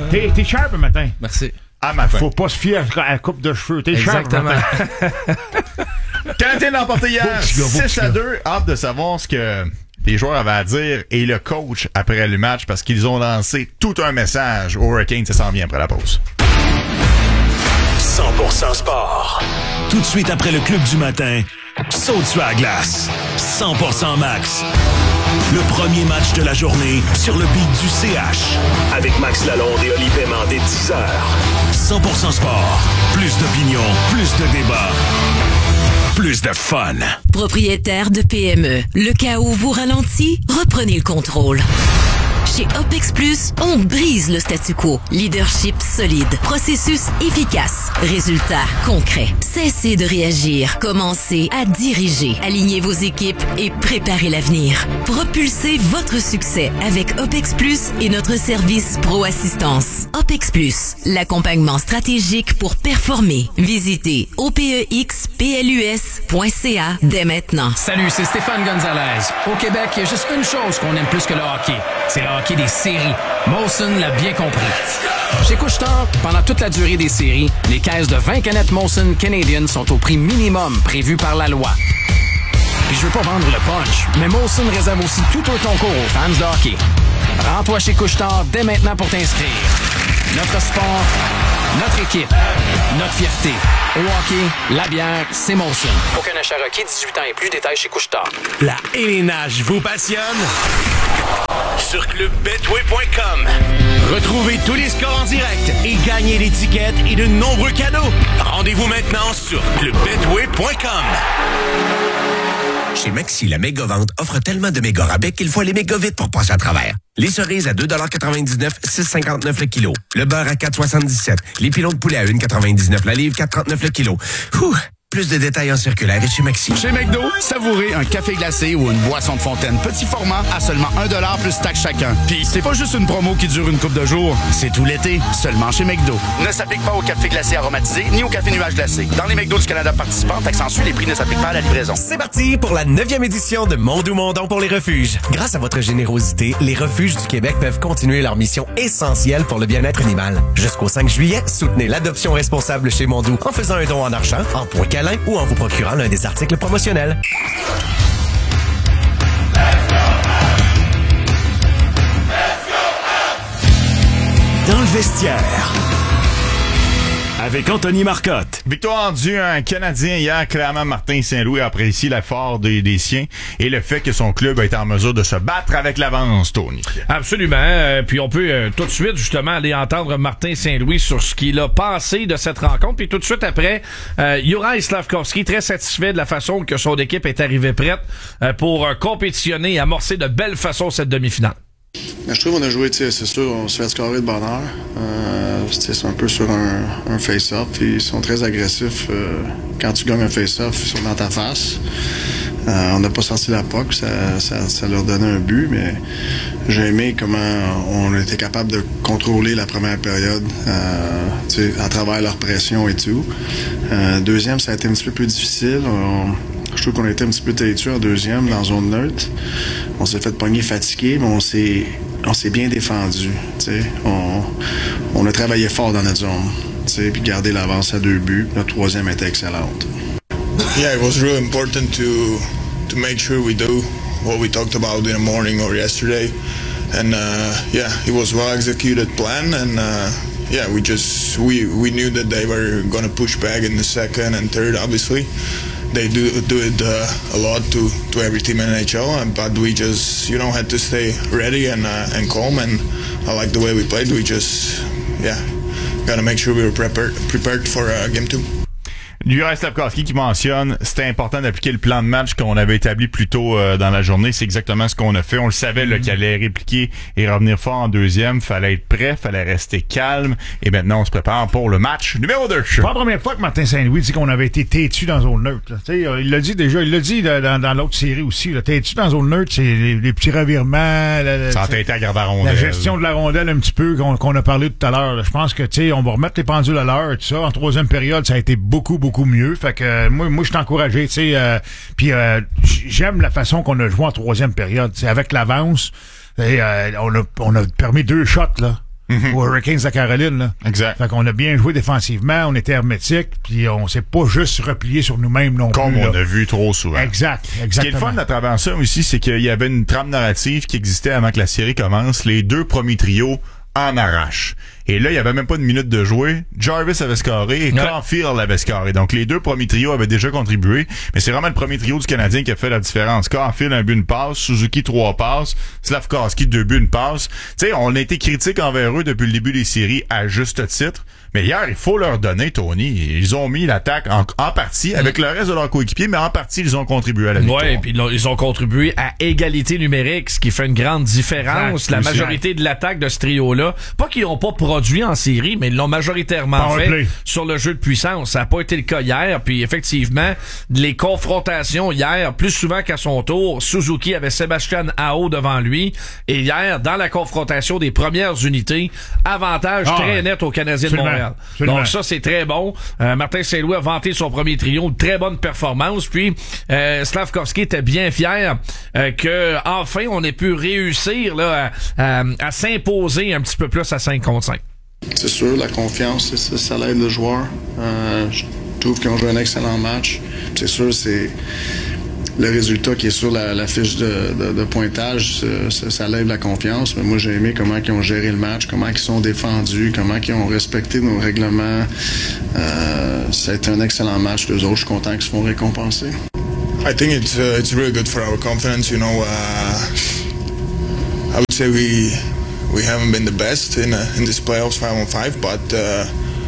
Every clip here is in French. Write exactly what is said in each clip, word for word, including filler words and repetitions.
T'es, t'es sharp le matin. Merci. Ah, mais faut pas se fier à la coupe de cheveux. T'es Exactement. sharp le matin. Canadien l'a emporté hier six à deux. Hâte de savoir ce que les joueurs avaient à dire et le coach après le match parce qu'ils ont lancé tout un message aux Hurricanes. Ça s'en vient après la pause. cent pour cent sport. Tout de suite après le club du matin, saute sur la glace. cent pour cent max. Le premier match de la journée sur le beat du C H. Avec Max Lalonde et Oli Paiement dès dix heures. cent pour cent sport. Plus d'opinion, plus de débat. Plus de fun. Propriétaire de P M E, le cas où vous ralentit, reprenez le contrôle. Chez OPEX Plus, on brise le statu quo. Leadership solide, processus efficace, résultats concrets. Cessez de réagir, commencez à diriger. Alignez vos équipes et préparez l'avenir. Propulsez votre succès avec OPEX Plus et notre service Pro Assistance. OPEX Plus, l'accompagnement stratégique pour performer. Visitez O P E X P L U S point C A dès maintenant. Salut, c'est Stéphane Gonzalez. Au Québec, il y a juste une chose qu'on aime plus que le hockey. C'est le hockey des séries. Molson l'a bien compris. Chez Couche-Tard, pendant toute la durée des séries, les caisses de vingt canettes Molson Canadian sont au prix minimum prévu par la loi. Puis je veux pas vendre le punch, mais Molson réserve aussi tout un concours aux fans de hockey. Rends-toi chez Couche-Tard dès maintenant pour t'inscrire. Notre sport, notre équipe, notre fierté. Au hockey, la bière, c'est Molson. Aucun achat requis, dix-huit ans et plus, détails chez Couche-Tard. La élénage vous passionne? Sur club betway point com. Retrouvez tous les scores en direct et gagnez l'étiquette et de nombreux cadeaux. Rendez-vous maintenant sur club betway point com. Chez Maxi, la méga vente offre tellement de méga rabais qu'il faut aller méga vite pour passer à travers. Les cerises à deux quatre-vingt-dix-neuf, six cinquante-neuf le kilo. Le beurre à quatre soixante-dix-sept. Les pilons de poulet à un quatre-vingt-dix-neuf la livre, quatre trente-neuf le kilo. Ouh! Plus de détails en circulaire et chez Maxi. Chez McDo, savourez un café glacé ou une boisson de fontaine petit format à seulement un dollar plus taxe chacun. Puis c'est pas juste une promo qui dure une couple de jours, c'est tout l'été, seulement chez McDo. Ne s'applique pas au café glacé aromatisé ni au café nuage glacé. Dans les McDo du Canada participants, accentue les prix ne s'appliquent pas à la livraison. C'est parti pour la neuvième édition de Mondou Mondon pour les refuges. Grâce à votre générosité, les refuges du Québec peuvent continuer leur mission essentielle pour le bien-être animal. Jusqu'au cinq juillet, soutenez l'adoption responsable chez Mondou en faisant un don en argent, en points câlins ou en vous procurant l'un des articles promotionnels. Dans le vestiaire. Avec Anthony Marcotte. Victoire due à un Canadien hier. Clairement, Martin Saint-Louis a apprécié l'effort des, des siens et le fait que son club a été en mesure de se battre avec l'avance, Tony. Absolument. Euh, puis on peut euh, tout de suite, justement, aller entendre Martin Saint-Louis sur ce qu'il a pensé de cette rencontre. Puis tout de suite après, euh, Juraj Slafkovský, très satisfait de la façon que son équipe est arrivée prête euh, pour euh, compétitionner et amorcer de belle façon cette demi-finale. Ben, je trouve qu'on a joué, c'est sûr, on se fait scorer de bonne heure. Euh, c'est un peu sur un, un face-off. Ils sont très agressifs. Euh, quand tu gagnes un face-off, ils sont dans ta face. Euh, on n'a pas senti la puck, ça, ça, ça leur donnait un but, mais j'ai aimé comment on était capable de contrôler la première période euh, à travers leur pression et tout. Euh, deuxième, ça a été un petit peu plus difficile. On, Je trouve qu'on a été un petit peu têtu en deuxième, dans zone neutre. On s'est fait pogner fatigué, mais on s'est, on s'est bien défendu. On, on a travaillé fort dans notre zone, puis gardé l'avance à deux buts. Notre troisième était excellente. Yeah, it was really important to to make sure we do what we talked about in the morning or yesterday, and uh, yeah, it was well executed plan, and uh, yeah, we just we we knew that they were going to push back in the second and third, obviously. They do do it uh, a lot to, to every team in N H L, but we just you know had to stay ready and uh, and calm. And I like the way we played. We just yeah, gotta make sure we were prepared prepared for uh, game two. Juraj Slafkovský qui mentionne c'était important d'appliquer le plan de match qu'on avait établi plus tôt euh, dans la journée. C'est exactement ce qu'on a fait. On le savait là, qu'il allait répliquer et revenir fort en deuxième. Fallait être prêt, fallait rester calme. Et maintenant, on se prépare pour le match numéro deux. C'est pas la première fois que Martin Saint-Louis dit qu'on avait été têtu dans zone neutre. Là. Il l'a dit déjà, il l'a dit dans, dans l'autre série aussi. Là. Têtu dans zone neutre, c'est les, les petits revirements. La, Ça a été à garder la rondelle. La gestion de la rondelle un petit peu qu'on, qu'on a parlé tout à l'heure. Là. Je pense que tu sais, on va remettre les pendules à l'heure. Tout ça. En troisième période, ça a été beaucoup, beaucoup mieux. Fait que euh, moi, moi je suis encouragé. Tu sais, euh, puis euh, j'aime la façon qu'on a joué en troisième période. T'sais, avec l'avance, et, euh, on a on a permis deux shots là. Mm-hmm. Aux Hurricanes de Caroline, là. Exact. Fait qu'on a bien joué défensivement, on était hermétique, puis on s'est pas juste replié sur nous-mêmes non Comme plus. Comme on là. a vu trop souvent. Exact, exactement. Ce qui est le fun à travers ça aussi, c'est qu'il y avait une trame narrative qui existait avant que la série commence. Les deux premiers trios en arrache. Et là, il y avait même pas une minute de jouer. Jarvis avait scoré et ouais. Caulfield avait scoré. Donc, les deux premiers trios avaient déjà contribué. Mais c'est vraiment le premier trio du Canadien qui a fait la différence. Caulfield, un but, une passe. Suzuki, trois passes. Slavkovski, deux buts, une passe. Tu sais, on a été critique envers eux depuis le début des séries à juste titre. Mais hier, il faut leur donner, Tony. Ils ont mis l'attaque en, en partie avec mm. le reste de leurs coéquipiers, mais en partie, ils ont contribué à la victoire. Ouais, puis ils ont contribué à égalité numérique, ce qui fait une grande différence. Exact, la majorité de l'attaque de ce trio-là, pas qu'ils n'ont pas produit en série, mais ils l'ont majoritairement Power fait play. Sur le jeu de puissance. Ça n'a pas été le cas hier. Puis effectivement, les confrontations hier, plus souvent qu'à son tour, Suzuki avait Sébastien Aho devant lui. Et hier, dans la confrontation des premières unités, avantage ah, très ouais. net aux Canadiens absolument. De Montréal. Absolument. Donc ça, c'est très bon. Euh, Martin Saint-Louis a vanté son premier trio, très bonne performance. Puis euh, Slavkovski était bien fier euh, que enfin on ait pu réussir là à, à, à s'imposer un petit peu plus à cinq contre cinq. C'est sûr, la confiance, ça, ça l'aide le joueur. Euh, je trouve qu'ils ont joué un excellent match. C'est sûr, c'est le résultat qui est sur la, la fiche de, de, de pointage, ça, ça lève la confiance. Mais moi, j'ai aimé comment ils ont géré le match, comment ils sont défendus, comment ils ont respecté nos règlements. Euh, ça a été un excellent match. Les autres, je suis content qu'ils se font récompenser. I think it's uh, it's really good for our confidence. You know, uh, I would say we we haven't been the best in uh, in this playoffs five on five, but. Uh,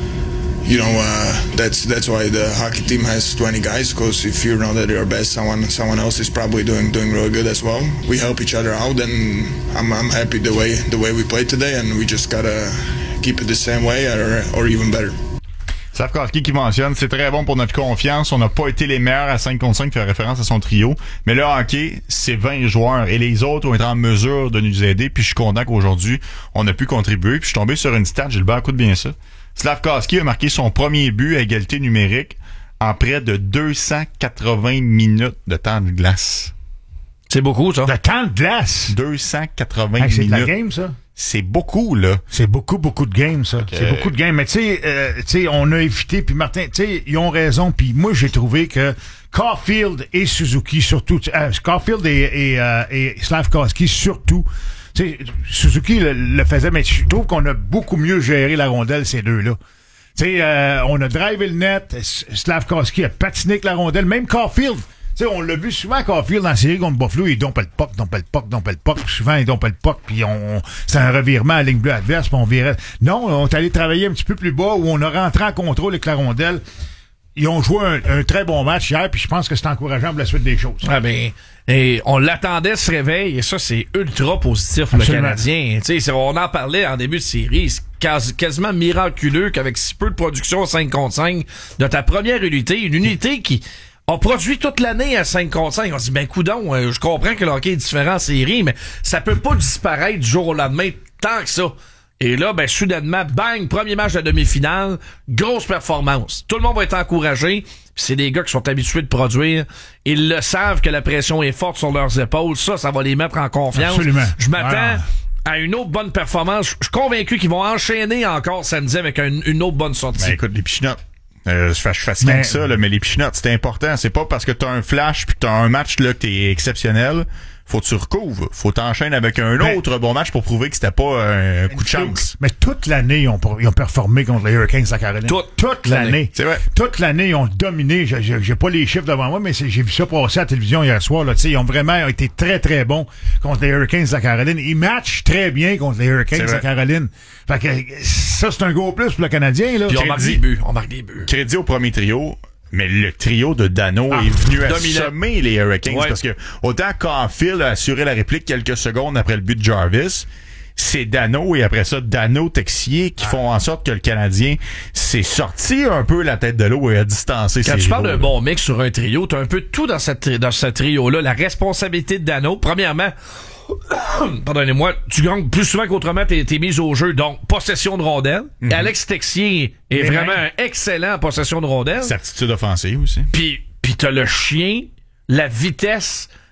You know, uh, that's that's why the hockey team has twenty guys, because if you're not at your best, someone someone else is probably doing doing really good as well. We help each other out, and I'm I'm happy the way the way we played today, and we just gotta keep it the same way or or even better. Slavkovski qui mentionne, c'est très bon pour notre confiance. On n'a pas été les meilleurs à cinq contre cinq, fait référence à son trio. Mais le hockey, c'est vingt joueurs et les autres ont été en mesure de nous aider. Puis je suis content qu'aujourd'hui, on a pu contribuer. Puis je suis tombé sur une stat, Gilbert, écoute bien ça. Slavkovski a marqué son premier but à égalité numérique en près de deux cent quatre-vingts minutes de temps de glace. C'est beaucoup, ça. De temps de glace? deux cent quatre-vingts hey, c'est minutes. C'est de la game, ça? C'est beaucoup, là. C'est beaucoup, beaucoup de games, ça. Okay. C'est beaucoup de games. Mais tu sais, euh, tu sais, on a évité, puis Martin, tu sais, ils ont raison. Puis moi, j'ai trouvé que Caulfield et Suzuki, surtout, euh, Caulfield et, et, euh, et Slavkovski, surtout, tu sais, Suzuki le, le faisait, mais je trouve qu'on a beaucoup mieux géré la rondelle, ces deux-là. Tu sais, euh, on a drivé le net, Slavkovski a patiné avec la rondelle, même Caulfield. Tu sais, on l'a vu souvent à Caulfield dans la série contre Buffalo, il dompe le puck, dompe le puck, dompe le puck. Souvent, il dompe le puck, puis on, c'est un revirement à la ligne bleue adverse, puis on virait. Non, on est allé travailler un petit peu plus bas, où on a rentré en contrôle avec la rondelle. Ils ont joué un, un très bon match hier, puis je pense que c'est encourageant pour la suite des choses. Ah ben, et on l'attendait ce réveil, et ça, c'est ultra positif pour Absolument. Le Canadien. Tu sais, on en parlait en début de série, c'est quasi, quasiment miraculeux qu'avec si peu de production cinq contre cinq de ta première unité, une unité qui on produit toute l'année à cinq contre cinq. On se dit, ben coudonc, euh, je comprends que le hockey est différent en série, mais ça peut pas disparaître du jour au lendemain tant que ça. Et là, ben soudainement, bang, premier match de la demi-finale, grosse performance. Tout le monde va être encouragé. C'est des gars qui sont habitués de produire. Ils le savent que la pression est forte sur leurs épaules. Ça, ça va les mettre en confiance. Absolument. Je m'attends ah. à une autre bonne performance. Je suis convaincu qu'ils vont enchaîner encore samedi avec un, une autre bonne sortie. Ben écoute, les pichenottes. Euh, je suis fatigué avec ça, là, mais les pichenottes, c'est important. C'est pas parce que t'as un flash puis t'as un match là que t'es exceptionnel. Faut que tu recouvres. Faut t'enchaîner avec un mais, autre bon match pour prouver que c'était pas un coup de chance. Mais toute l'année, ils ont, ils ont performé contre les Hurricanes de Caroline. Toute, toute l'année. C'est vrai. Toute l'année, ils ont dominé. J'ai, j'ai, j'ai pas les chiffres devant moi, mais c'est, j'ai vu ça passer à la télévision hier soir. Là, ils ont vraiment été très, très bons contre les Hurricanes de Caroline. Ils matchent très bien contre les Hurricanes de Caroline. Fait que ça, c'est un gros plus pour le Canadien. Là. Puis on marque des buts. On marque des buts. Crédit au premier trio. Mais le trio de Dano ah, est venu assommer les Hurricanes ouais. parce que autant Caulfield a assuré la réplique quelques secondes après le but de Jarvis, c'est Dano et après ça Dano Texier qui ah. font en sorte que le Canadien s'est sorti un peu la tête de l'eau et a distancé ses Quand tu rivaux, parles d'un bon mix sur un trio, t'as un peu tout dans cette dans ce trio-là. La responsabilité de Dano, premièrement, pardonnez-moi, tu gagnes plus souvent qu'autrement tes, tes mises au jeu. Donc, possession de rondelle. Mm-hmm. Alex Texier est Mais vraiment même. un excellent en possession de rondelle. Certitude offensive aussi. Puis, puis t'as le chien, la vitesse,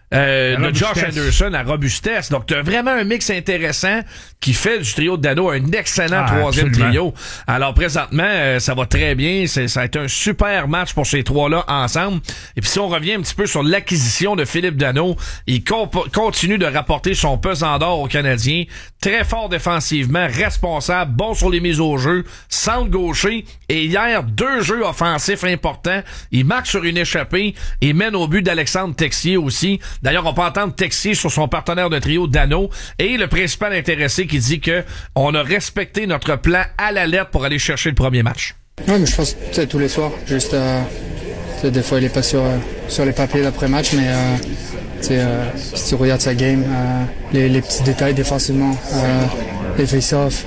euh, de robustesse. Josh Anderson à robustesse. Donc, tu as vraiment un mix intéressant qui fait du trio de Dano un excellent Ah, troisième absolument. trio. Alors, présentement, euh, ça va très bien. C'est, ça a été un super match pour ces trois-là ensemble. Et puis, si on revient un petit peu sur l'acquisition de Philippe Dano, il comp- continue de rapporter son pesant d'or aux Canadiens. Très fort défensivement, responsable, bon sur les mises au jeu, centre gaucher. Et hier, deux jeux offensifs importants. Il marque sur une échappée et mène au but d'Alexandre Texier aussi. D'ailleurs, on peut entendre Texier sur son partenaire de trio, Dano, et le principal intéressé qui dit que on a respecté notre plan à la lettre pour aller chercher le premier match. Oui, mais je pense que c'est tous les soirs. Juste, euh, des fois, il est pas sur, euh, sur les papiers d'après-match, mais euh, euh, si tu regardes sa game, euh, les, les petits détails défensivement, euh, les face-offs,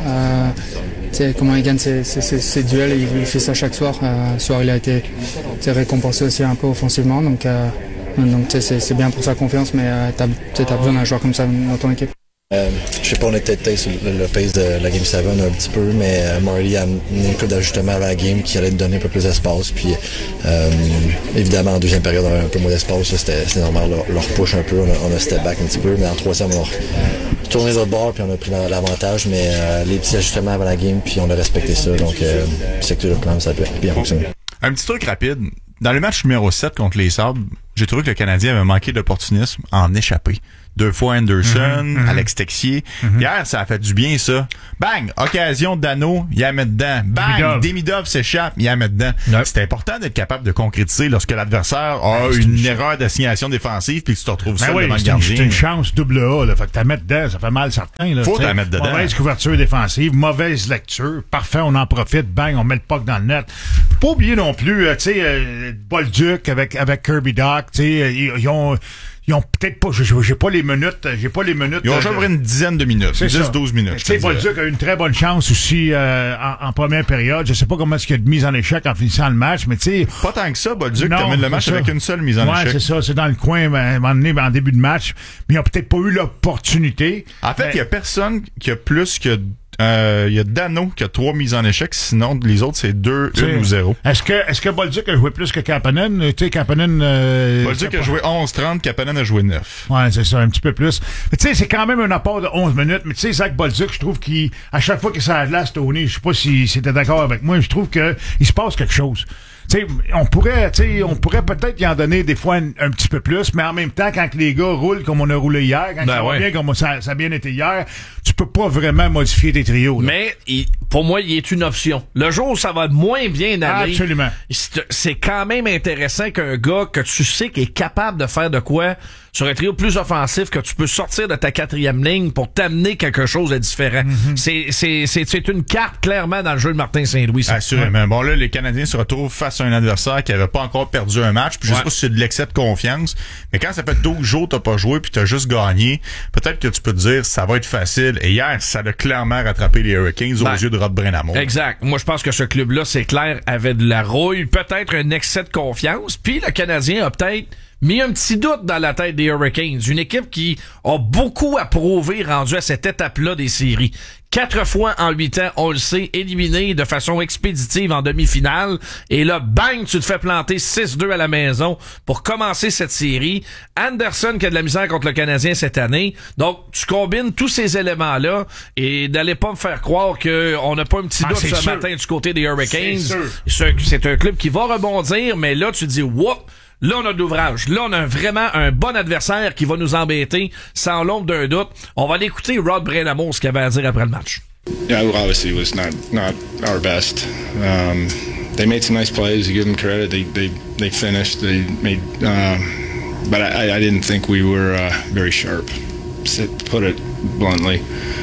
euh, comment il gagne ses, ses, ses, ses duels, il, il fait ça chaque soir. Euh, ce soir, il a été récompensé aussi un peu offensivement, donc, euh, donc c'est, c'est bien pour sa confiance, mais euh, tu as besoin d'un joueur comme ça dans ton équipe. Euh, je sais pas, on était peut-être sur le, le pace de la Game sept un petit peu, mais euh, Marley a amené un peu d'ajustement à la game qui allait te donner un peu plus d'espace. Puis euh, évidemment, en deuxième période, on avait un peu moins d'espace. Ça, c'était, c'était normal, leur, leur push un peu, on a, on a step back un petit peu, mais en troisième, on a tourné de l'autre bord, puis on a pris l'avantage, mais euh, les petits ajustements avant la game, puis on a respecté ça. Donc, euh, c'est que le plan, ça a bien fonctionné. Un petit truc rapide. Dans le match numéro sept contre les Sabres, j'ai trouvé que le Canadien avait manqué d'opportunisme en échappé. Deux fois Anderson, Mm-hmm. Alex Texier. Mm-hmm. Hier, ça a fait du bien, ça. Bang! Occasion de Dano, il la met dedans. Bang! Demidov, Demidov s'échappe, il la met dedans. Ouais. C'est important d'être capable de concrétiser lorsque l'adversaire a Ben, une une... erreur d'assignation défensive puis que tu te retrouves Ben seul oui, devant le c'est une, gardien. c'est une chance double A, là. Fait que t'as mettre dedans, ça fait mal certain, là. Faut t'sais. t'en mettre dedans. Mauvaise couverture défensive, mauvaise lecture. Parfait, on en profite. Bang, on met le puck dans le net. Pas oublier non plus, euh, tu sais, euh, Bolduc avec, avec Kirby Dach, tu sais, ils, ils ont, ils ont peut-être pas, j'ai, j'ai pas les minutes, j'ai pas les minutes. Ils ont euh, joué une dizaine de minutes, dix à douze minutes. Tu sais, Bolduc a eu une très bonne chance aussi euh, en, en première période. Je sais pas comment est-ce qu'il y a de mise en échec en finissant le match, mais tu sais... Pas tant que ça, Bolduc Non, termine le match c'est ça. avec une seule mise en ouais, échec. c'est ça, c'est dans le coin, ben, à un moment donné, ben, en début de match, mais ils ont peut-être pas eu l'opportunité. En fait, il mais... y a personne qui a plus que... Il euh, y a Dano qui a trois mises en échec, sinon les autres, c'est deux, une ou zéro. Est-ce que, est-ce que Bolduc a joué plus que Kapanen? Tu sais, Kapanen... Euh, Bolduc a joué onze trente, Kapanen a joué neuf. Ouais, c'est ça, un petit peu plus. Mais tu sais, c'est quand même un apport de onze minutes. Mais tu sais, Zach Bolduc, je trouve qu'il, à chaque fois qu'il s'est à la glace, Tony, je sais pas si c'était d'accord avec moi, je trouve que il se passe quelque chose. Tu sais, on pourrait, tu sais, on pourrait peut-être y en donner des fois un, un petit peu plus, mais en même temps, quand les gars roulent comme on a roulé hier, quand Ben ça ouais. va bien comme ça, ça a bien été hier, tu peux pas vraiment modifier tes trios. Là. Mais il, pour moi, il est une option. Le jour où ça va moins bien aller, Absolument. c'est, c'est quand même intéressant qu'un gars que tu sais qui est capable de faire de quoi sur un trio plus offensif, que tu peux sortir de ta quatrième ligne pour t'amener quelque chose de différent. Mm-hmm. C'est, c'est, c'est, c'est une carte clairement dans le jeu de Martin Saint-Louis. Ça. Assurément. Bon, là, les Canadiens se retrouvent face à un adversaire qui avait pas encore perdu un match. Puis je sais Ouais. pas si c'est de l'excès de confiance, mais quand ça fait douze jours que t'as pas joué puis t'as juste gagné, peut-être que tu peux te dire ça va être facile. Et hier, ça a clairement rattrapé les Hurricanes Ben, aux yeux de Rod Brind'Amour. Exact. Moi, je pense que ce club-là, c'est clair, avait de la rouille, peut-être un excès de confiance. Puis le Canadien a peut-être mis un petit doute dans la tête des Hurricanes. Une équipe qui a beaucoup à prouver rendu à cette étape-là des séries. Quatre fois en huit ans, on le sait, éliminé de façon expéditive en demi-finale. Et là, bang, tu te fais planter six deux à la maison pour commencer cette série. Anderson qui a de la misère contre le Canadien cette année. Donc, tu combines tous ces éléments-là et n'allez pas me faire croire qu'on n'a pas un petit Ah, doute c'est ce sûr. matin du côté des Hurricanes. C'est sûr. C'est, c'est un club qui va rebondir, mais là, tu te dis, whoop! Là, on a de l'ouvrage. Là, on a vraiment un bon adversaire qui va nous embêter sans l'ombre d'un doute. On va l'écouter Rod Brind'Amour, ce qu'il avait à dire après le match. Yeah, obviously it was not not our best. Um, they made some nice plays. You give them credit. They they they finished. They made, um, but I, I didn't think we were uh, very sharp. To put it bluntly,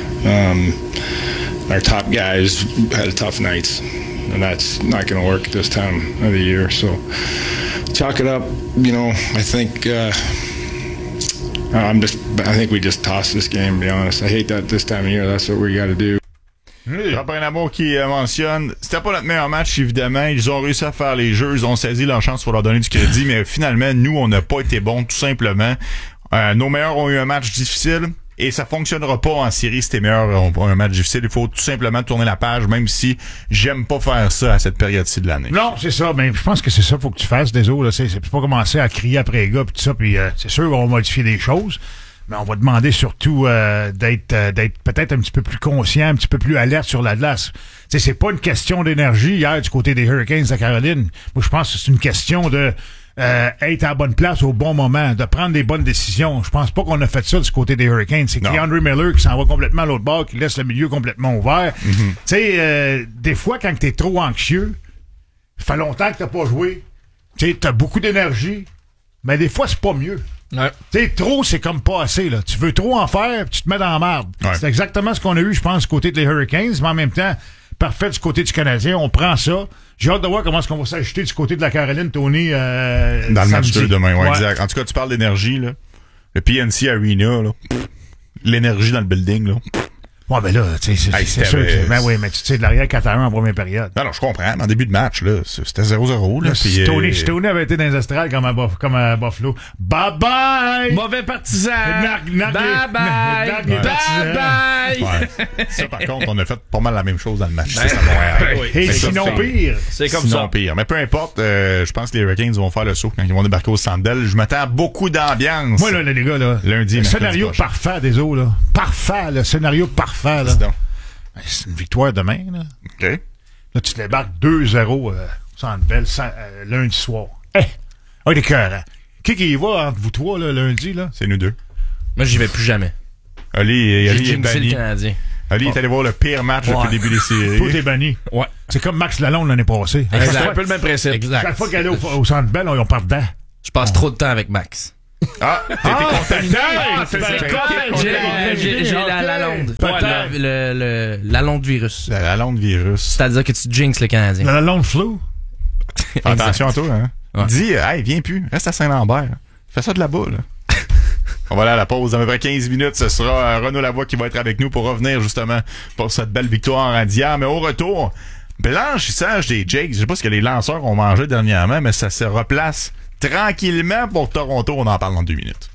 um, our top guys had tough nights, and that's not going to work at this time of the year. So chalk it up. You know, I think. Uh, I'm just. I think we just tossed this game. To be honest, I hate that this time of year. That's what we got to do. Rod Brind'Amour qui euh, mentionne, c'était pas notre meilleur match, évidemment. Ils ont réussi à faire les jeux, ils ont saisi leur chance pour leur donner du crédit, mais finalement, nous, on n'a pas été bons, tout simplement. Euh, nos meilleurs ont eu un match difficile. Et ça fonctionnera pas en série si t'es meilleur pour un match difficile. Il faut tout simplement tourner la page, même si j'aime pas faire ça à cette période-ci de l'année. Non, c'est ça. Mais je pense que c'est ça qu'il faut que tu fasses, des autres. C'est, c'est pas commencer à crier après les gars pis tout ça. Puis euh, c'est sûr qu'on va modifier des choses. Mais on va demander surtout euh, d'être euh, d'être peut-être un petit peu plus conscient, un petit peu plus alerte sur la glace. Tu sais, c'est pas une question d'énergie hier du côté des Hurricanes de Caroline. Moi, je pense que c'est une question de euh, être à la bonne place au bon moment, de prendre des bonnes décisions. Je pense pas qu'on a fait ça du côté des Hurricanes. C'est Keandre Miller qui s'en va complètement à l'autre bord, qui laisse le milieu complètement ouvert. Mm-hmm. Tu sais, euh, des fois, quand t'es trop anxieux, ça fait longtemps que t'as pas joué. Tu sais, t'as beaucoup d'énergie, mais des fois, c'est pas mieux. Ouais. Tu sais, trop, c'est comme pas assez, là. Tu veux trop en faire, puis tu te mets dans la merde. Ouais. C'est exactement ce qu'on a eu, je pense, du côté des Hurricanes, mais en même temps, parfait du côté du Canadien. On prend ça. J'ai hâte de voir comment est-ce qu'on va s'ajouter du côté de la Caroline, Tony. Euh, dans le match samedi. deux demain, ouais, ouais, exact. En tout cas, tu parles d'énergie, là. Le P N C Arena, là. L'énergie dans le building, là. Ouais, ben là, tu sais, c'est, hey, c'est sûr que, ben oui, mais tu sais, de l'arrière quatre à un en première période. Non, non, je comprends, mais en début de match, là, c'était zéro zéro, là. là si, puis, Tony, euh... si Tony avait été dans les estrades comme à, Buff, comme à Buffalo, bye bye! Mauvais partisan! Bye bye! Bye bye! Ouais. Ça, par contre, on a fait pas mal la même chose dans le match. Ben, ça, ça oui. Et mais sinon ça, pire. C'est comme sinon ça. pire. Mais peu importe, euh, je pense que les Hurricanes vont faire le saut quand ils vont débarquer au Centre Bell. Je m'attends à beaucoup d'ambiance. Moi, là, les gars, là. Lundi, le scénario parfait des eaux, là. Parfait, le scénario parfait, là. C'est une victoire demain, là. OK. Là, tu te débarques deux zéro euh, Centre Bell euh, lundi soir. Eh! Hey! Ah, des cœurs, hein? Qui qui y va entre vous trois, là, lundi, là? C'est nous deux. Moi, j'y vais plus jamais. Ali, Ali est banni. Le Canadien. Ali oh. est allé voir le pire match ouais. depuis le début des séries. Tout est banni. Ouais. C'est comme Max Lalonde l'année passée. Exact. C'est un peu le même principe. Exact. Chaque fois qu'elle est au, au Centre Bell, on, on part dedans. Je passe trop de temps avec Max. Ah, t'as été ah, contaminé. Ah, c'est J'ai j'ai la, la londe. Ouais, le, le, la londe virus. La, la londe virus. C'est-à-dire que tu jinxes le Canadien. La, la londe flu. Attention à toi, hein. Ouais. Dis, hey, viens plus. Reste à Saint-Lambert. Fais ça de là-bas, là. On va aller à la pause. Dans à peu près quinze minutes, ce sera Renaud Lavoie qui va être avec nous pour revenir, justement, pour cette belle victoire en d'hier. Mais au retour, blanchissage des Jakes. Je sais pas ce que les lanceurs ont mangé dernièrement, mais ça se replace tranquillement pour Toronto. On en parle dans deux minutes.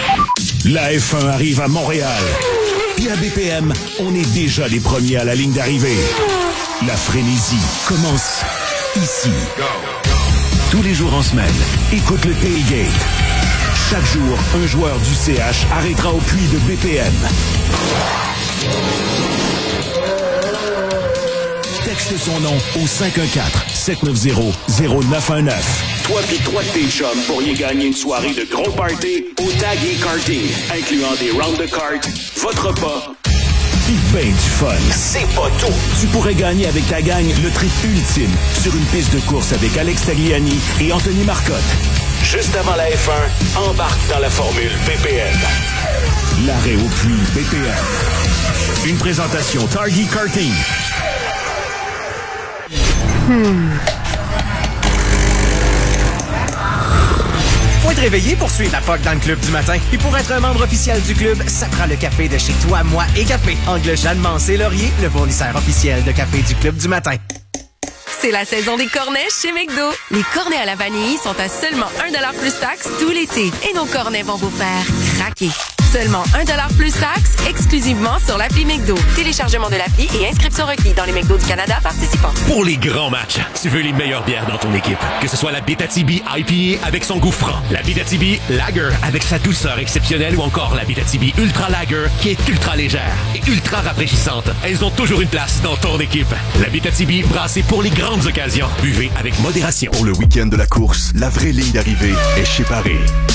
La F un arrive à Montréal. Puis à B P M, on est déjà les premiers à la ligne d'arrivée. La frénésie commence ici. Go. Tous les jours en semaine, écoute le Tailgate. Chaque jour, un joueur du C H arrêtera au puits de B P M. Texte son nom au cinq un quatre, sept neuf zéro, zéro neuf un neuf. Toi pis trois de tes chums pourriez gagner une soirée de gros party au Tag et Karting, incluant des rounds de cartes, votre repas, pis ben du fun. C'est pas tout! Tu pourrais gagner avec ta gang le trip ultime sur une piste de course avec Alex Tagliani et Anthony Marcotte. Juste avant la F un, embarque dans la formule B P M. L'arrêt au puits B P M. Une présentation Target Karting. Hmm. Faut être réveillé pour suivre la P O C dans le club du matin. Et pour être un membre officiel du club, ça prend le café de chez Toi, Moi et Café. Angle Jeanne Mancé Laurier, le fournisseur officiel de café du club du matin. C'est la saison des cornets chez McDo. Les cornets à la vanille sont à seulement un dollar plus taxe tout l'été. Et nos cornets vont vous faire craquer. Seulement un dollar plus taxe, exclusivement sur l'appli McDo. Téléchargement de l'appli et inscription requis dans les McDo du Canada participants. Pour les grands matchs, tu veux les meilleures bières dans ton équipe. Que ce soit la Abitibi I P A avec son goût franc, la Abitibi Lager avec sa douceur exceptionnelle ou encore la Abitibi Ultra Lager qui est ultra légère et ultra rafraîchissante. Elles ont toujours une place dans ton équipe. La Abitibi brassée pour les grandes occasions. Buvez avec modération. Pour le week-end de la course, la vraie ligne d'arrivée est chez Paris.